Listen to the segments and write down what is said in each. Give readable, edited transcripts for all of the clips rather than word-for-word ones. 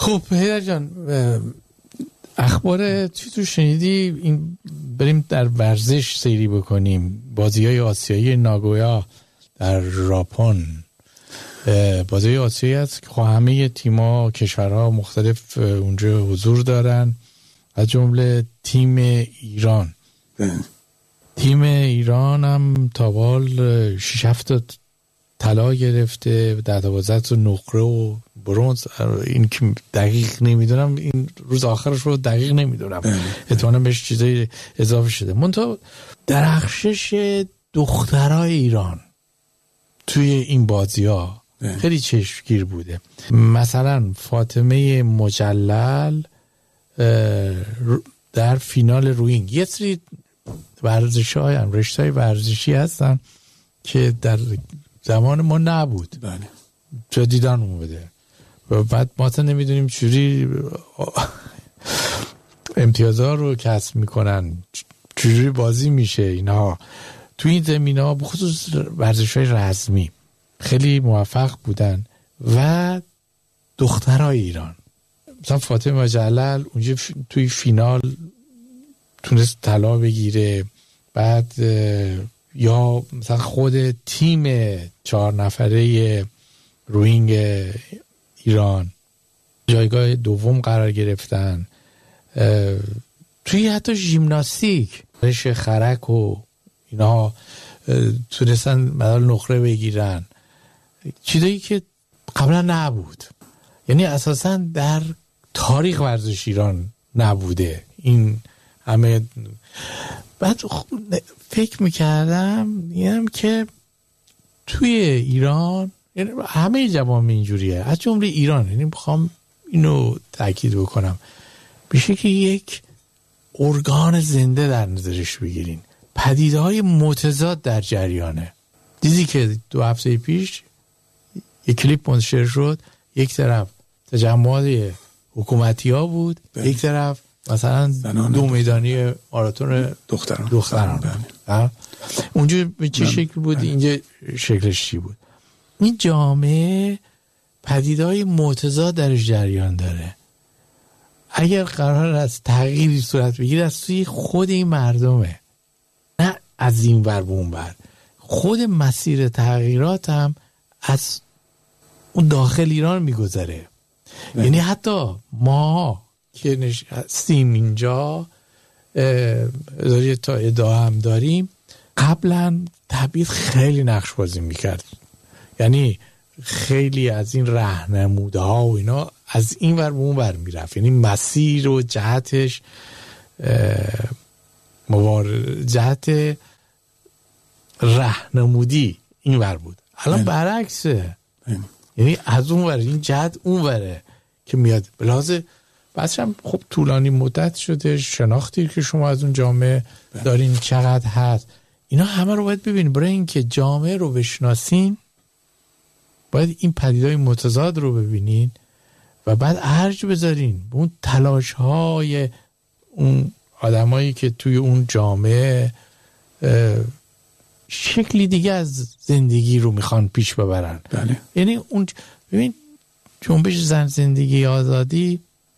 خب هیدر جان، اخبار چی تو شنیدی؟ این بریم در ورزش سیری بکنیم. بازی‌های آسیایی ناگویا در ژاپن، بازی آسیایی است که همه تیم‌ها، کشورها مختلف اونجا حضور دارن، از جمله تیم ایران. تیم ایران هم تا بال 6-7 طلا گرفته، 10-12 نقره و برنز. این که دقیق نمیدونم، این روز آخرش رو دقیق نمیدونم، احتمالاً بهش چیزایی اضافه شده. منتها درخشش دخترای ایران توی این بازی‌ها خیلی چشمگیر بوده. مثلا فاطمه مجلل در فینال روینگ، یه سری ورزش‌های هم رشته‌های ورزشی هستن که در زمان ما نبود، بله، جدیدن اومده و بعد ما تا نمیدونیم چجوری امتیازها رو کسب میکنن، چجوری بازی میشه اینها. تو این زمینه‌ها بخصوص ورزش‌های رزمی خیلی موفق بودن. و دخترای ایران، مثلا فاطمه مجلل اونجا توی فینال تونست طلا بگیره. بعد یا مثلا خود تیم 4 نفره روینگ ایران جایگاه دوم قرار گرفتن. توی حتی ژیمناستیک رش خرک و اینا تونستن مدال نقره بگیرن، چیزایی که قبلا نبود. یعنی اساسا در تاریخ ورزش ایران نبوده این همه. بعد فکر میکردم میگم که توی ایران، یعنی همه جوامع اینجوریه، از جمله ایران، یعنی میخوام اینو تاکید بکنم، میشه که یک ارگان زنده در نظرش بگیرین. پدیده‌های متضاد در جریانه. دیدی که 2 هفته پیش یک کلیپ منتشر شد، یک طرف تجمعات حکومتی ها بود، یک طرف مثلا 2 میدانی ماراتون دختران. اونجا به چه شکل بود؟ اینجا شکلش چی بود؟ این جامعه پدیده‌های متضاد در جریان داره. اگر قرار است تغییری صورت بگیره، از توی خود این مردمه، نه از این ور به اون ور. خود مسیر تغییرات هم از اون داخل ایران میگذره. یعنی حتی ما که نشستیم اینجا تا ادعا هم داریم، قبلا تبعید خیلی نقش بازی میکرد. یعنی خیلی از این راهنمودها و اینا از این ور به اون ور میرفت، یعنی مسیر و جهتش جهت راهنمودی این ور بود. الان برعکسه، یعنی از اون ور این جهت اون وره که میاد. بلازه بعدش هم خب طولانی مدت شده، شناختی که شما از اون جامعه دارین چقدر هست، اینا همه رو باید ببینید. برای اینکه جامعه رو بشناسین باید این پدیدهای متضاد رو ببینین و بعد ارج بذارین به اون تلاش های اون آدمایی که توی اون جامعه شکلی دیگه از زندگی رو میخوان پیش ببرن. بله. یعنی اون ببین جنبش زن زندگی آزادی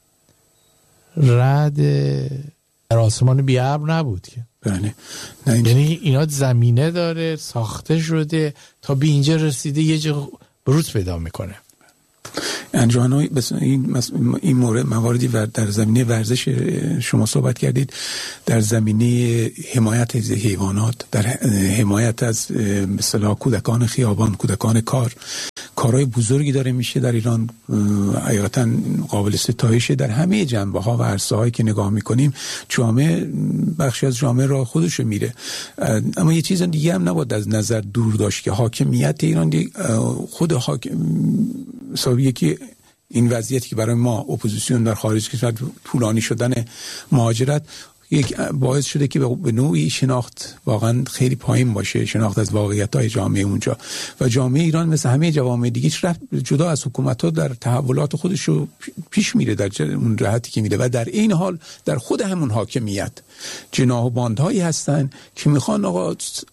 رد در آسمان بی ابر نبود که. بله. یعنی اینا زمینه داره، ساخته شده تا به اینجا رسیده، یه جا بروز پیدا میکنه. انجان‌های این مورد مواردی در زمینه ورزش شما صحبت کردید، در زمینه حمایت از حیوانات، در حمایت از مثلا کودکان خیابان، کودکان کارهای بزرگی داره میشه در ایران، حقیقتا قابل ستایشه. در همه جنبه‌ها و عرصه‌هایی که نگاه میکنیم جامعه، بخشی از جامعه راه خودشو میره. اما یه چیز دیگه هم نباید از نظر دور داشت که حاکمیت ایران خود حسابیه که این وضعیتی که برای ما اپوزیسیون در خارج کشور، طولانی شدن مهاجرت، یک باعث شده که به نوعی شناخت واقعا خیلی پایین باشه، شناخت از واقعیت‌های جامعه اونجا. و جامعه ایران مثل همه جوامع دیگه جدا از حکومت‌ها در تحولات خودش رو پیش میره در اون جهتی که میره. و در این حال در خود همون حاکمیت جناح و باندهایی هستن که میخوان آقا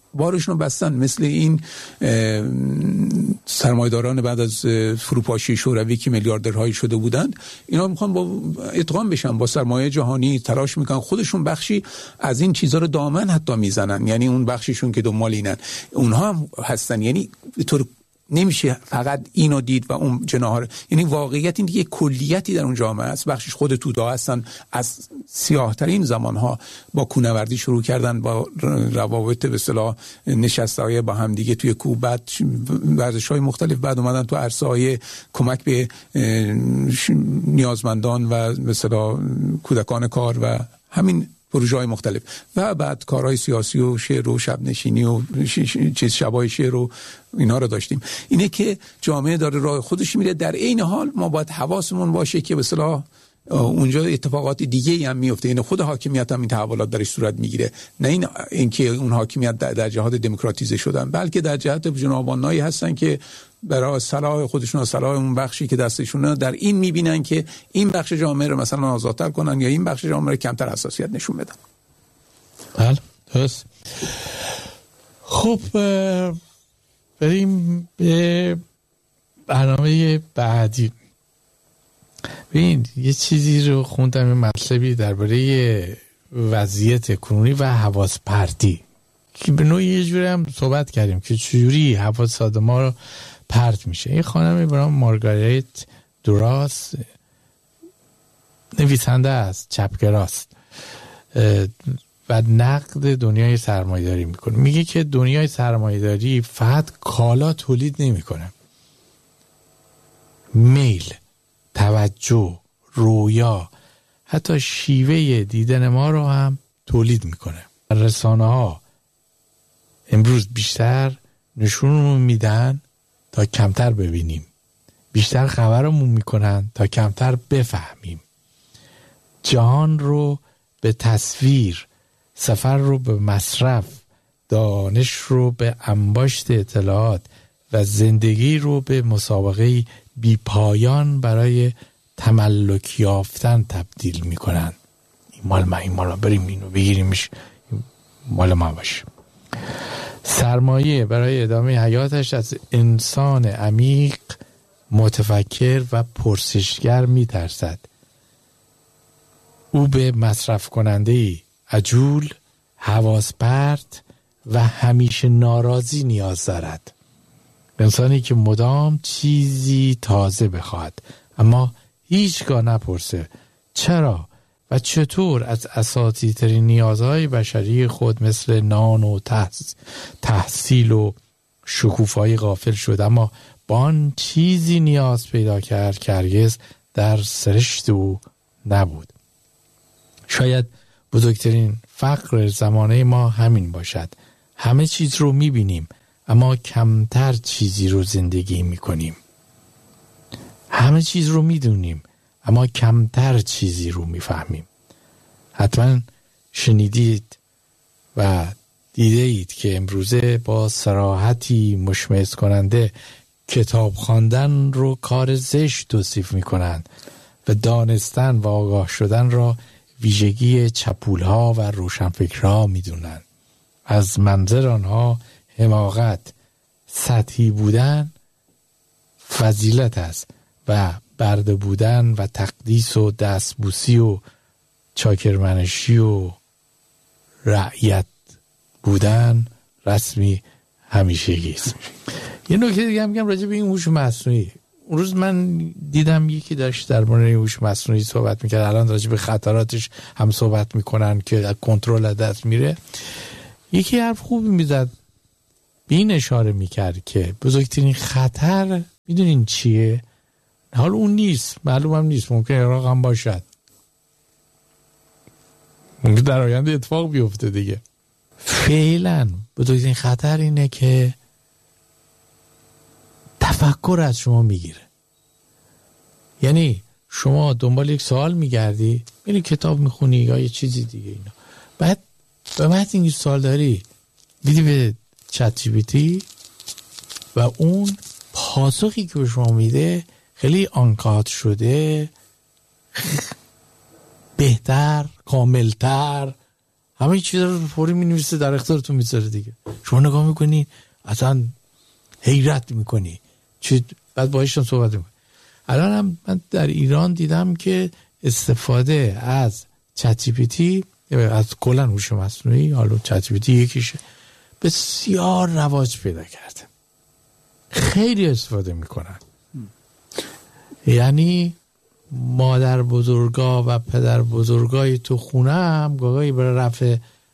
بارشون رو بستن، مثل این سرمایه‌داران بعد از فروپاشی شوروی که میلیاردرهایی شده بودند، اینا میخوان با ادغام بشن با سرمایه جهانی، تلاش میکنن خودشون بخشی از این چیزا رو دامن حتی میزنن، یعنی اون بخششون که دنبال اینن اونها هم هستن. یعنی طور نمیشه فقط اینو دید و اون جناح، یعنی واقعیت این دیگه کلیتی در اون جامعه است. بخشش خود تودا هستن، از سیاه‌ترین زمانها با کوهنوردی شروع کردن، با روابط به اصطلاح نشسته‌های با هم دیگه توی کوه، بعد ورزش‌های مختلف، بعد اومدن تو عرصه‌های کمک به نیازمندان و به اصطلاح کودکان کار و همین پروژه‌های مختلف، و بعد کارهای سیاسی و شعر و شب نشینی و شبای شعر و اینا رو داشتیم. اینه که جامعه داره راه خودش میره، در عین حال ما باید حواسمون باشه که به اصطلاح اونجا اتفاقات دیگه هم میفته. یعنی خود حاکمیت هم این تحولات درش صورت میگیره، نه اینکه اون حاکمیت در جهات دموکراتیزه شدن، بلکه در جهت جنابانایی هستن که برای صلاح خودشون و صلاح اون بخشی که دستشونه در این میبینن که این بخش جامعه رو مثلا آزادتر کنن یا این بخش جامعه رو کمتر حساسیت نشون بدن. بله درست. خب بریم به برنامه بعدی. ببین یه چیزی رو خوندم، یه مطلبی درباره وضعیت کنونی و حواس پرتی که به نوعی یه جوری هم صحبت کردیم که چجوری حواسات ما رو پرت میشه. یه خانمی به نام مارگارت دوراس، نویسنده است، چپگراست و نقد دنیای سرمایه‌داری میکنه. میگه که دنیای سرمایه‌داری فقط کالا تولید نمیکنه، میل، توجه، رویا، حتی شیوه دیدن ما رو هم تولید میکنه. رسانه ها امروز بیشتر نشونمون میدن تا کمتر ببینیم، بیشتر خبرمون میکنن تا کمتر بفهمیم. جهان رو به تصویر، سفر رو به مصرف، دانش رو به انباشت اطلاعات و زندگی رو به مسابقه بی پایان برای تملک یافتن تبدیل میکنن. این مال من، این مال بریم اینو بگیریمش، مال ما باشه. سرمایه برای ادامه حیاتش از انسان عمیق، متفکر و پرسشگر میترسد. او به مصرف کننده‌ای عجول، حواس پرت و همیشه ناراضی نیاز دارد. انسانی که مدام چیزی تازه بخواد اما هیچگاه نپرسه چرا و چطور از اساسی ترین نیازهای بشری خود مثل نان و تحصیل و شکوفایی غافل شد، اما با آن چیزی نیاز پیدا کرد که هرگز در سرشت او نبود. شاید بزرگترین فقر زمانه ما همین باشد. همه چیز رو میبینیم اما کمتر چیزی رو زندگی میکنیم. همه چیز رو میدونیم اما کمتر چیزی رو میفهمیم. حتما شنیدید و دیده اید که امروزه با صراحتی مشمئز کننده کتاب خواندن رو کار زشت توصیف میکنند و دانستن و آگاه شدن را ویژگی چپولها و روشنفکرها میدونن. از منظر آنها حماقت، سطحی بودن فضیلت است و برده بودن و تقدیس و دستبوسی و چاکرمنشی و رعیت بودن رسمی همیشگی است. یه نکته دیگه هم میگم راجع به این هوش مصنوعی. اون روز من دیدم یکی داشت در مورد هوش مصنوعی صحبت میکرد، الان راجع به خطراتش هم صحبت میکنن که کنترل از دست میره. یکی حرف خوبی میزد، به این اشاره میکرد که بزرگترین خطر میدونین چیه؟ حال اون نیست، معلومم نیست، ممکن عراق هم باشد، ممکن در آینده اتفاق بیفته دیگه. فعلا بزرگترین خطر اینه که تفکر از شما میگیره. یعنی شما دنبال یک سوال میگردی، یعنی کتاب میخونی یا یه چیزی دیگه، اینا بعد این سوال داری دیدی به چت جی پی تی و اون پاسخی که به شما میده خیلی آنکات شده، بهتر، کاملتر، همه چیز رو فوری می‌نویسه در اختیارتون میذاره دیگه. شما نگاه میکنی اصلا حیرت میکنی بعد باهاشون صحبت میکنی. الان هم من در ایران دیدم که استفاده از چت جی پی تی، از کلا هوش مصنوعی، حالا چت جی پی تی یکیشه، بسیار رواج پیدا کرده. خیلی استفاده میکنن. یعنی مادر بزرگا و پدر بزرگای تو خونه هم گاهی برای رفع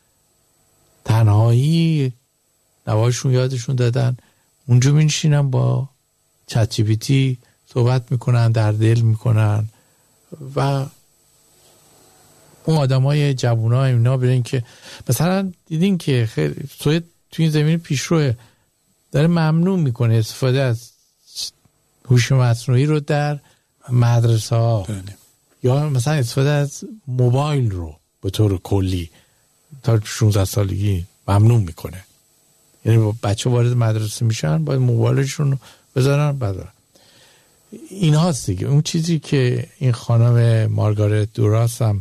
تنهایی نواشون یادشون دادن اونجا میشینن با چت جی پی تی صحبت میکنن، در دل میکنن و اون آدمای جوانای اینا برین که مثلا دیدین که خیلی سوئد تو این زمین پیشروه، داره ممنوع میکنه استفاده از هوش مصنوعی رو در مدرسه ها یا مثلا استفاده از موبایل رو به طور کلی تا 16 سالگی ممنوع میکنه. یعنی بچه وارد مدرسه میشن باید موبایلشون بذارن بدارن. این هاست دیگه. اون چیزی که این خانم مارگارت دوراس هم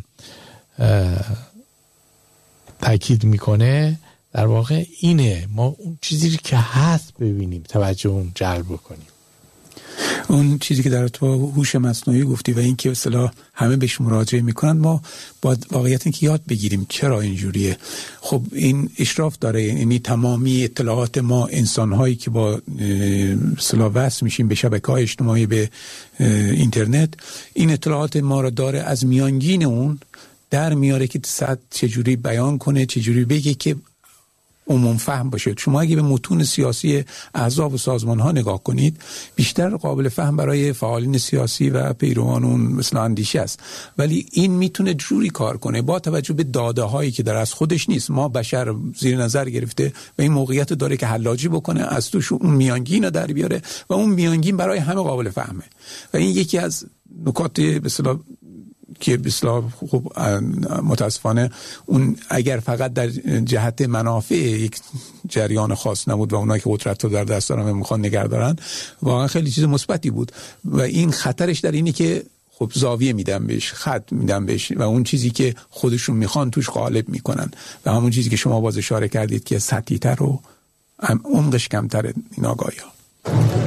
تاکید میکنه در واقع اینه، ما اون چیزی که هست ببینیم، توجه اون جلب کنیم. اون چیزی که در تو هوش مصنوعی گفتی و این که اصطلاح همه بهش مراجعه میکنن، ما باید واقعیت این که یاد بگیریم چرا اینجوریه. خب این اشراف داره، یعنی تمامی اطلاعات ما انسان‌هایی که با اصطلاح وصل میشیم به شبکه‌های اجتماعی، به اینترنت، این اطلاعات ما رو داره از میانگین اون در میاره که چجوری بیان کنه، چجوری بگه که عموم فهم باشه. شما اگه به متون سیاسی احزاب و سازمان ها نگاه کنید، بیشتر قابل فهم برای فعالین سیاسی و پیروان اون مثلا اندیشه است، ولی این میتونه جوری کار کنه با توجه به داده هایی که در از خودش نیست، ما بشر زیر نظر گرفته و این موقعیت داره که حلاجی بکنه، از توش اون میانگین رو در بیاره و اون میانگین برای همه قابل فهمه. و این یکی از نکات به اصطلاح که بسیار خوب متاسفانه اون اگر فقط در جهت منافع یک جریان خاص نبود و اونایی که قدرت رو در دست دارن میخوان نگه دارن، واقعا خیلی چیز مثبتی بود. و این خطرش در اینه که خب زاویه میدن بهش، خط میدن بهش و اون چیزی که خودشون میخوان توش غالب میکنن و همون چیزی که شما باز اشاره کردید که سطحی تر و عمقش کمتره این آگاهی ها.